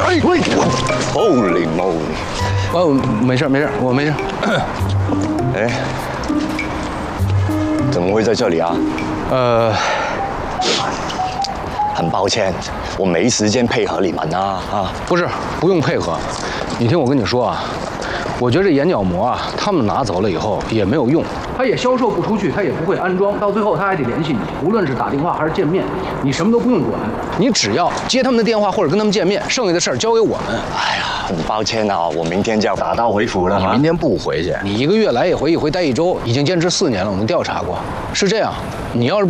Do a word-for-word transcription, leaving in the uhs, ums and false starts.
喂喂，Holy moly！ 哦，没事没事，我没事。 哎，怎么会在这里啊？ 呃， 很抱歉，我没时间配合你们啊啊！ 不是，不用配合。你听我跟你说啊，我觉得这眼角膜啊，他们拿走了以后也没有用，他也销售不出去，他也不会安装，到最后他还得联系你，无论是打电话还是见面，你什么都不用管，你只要接他们的电话或者跟他们见面，剩下的事儿交给我们。 哎呀，很抱歉啊，我明天就要打道回府了。 你明天不回去？ 你一个月来一回，一回待一周，已经坚持四年了，我们调查过，是这样。你要是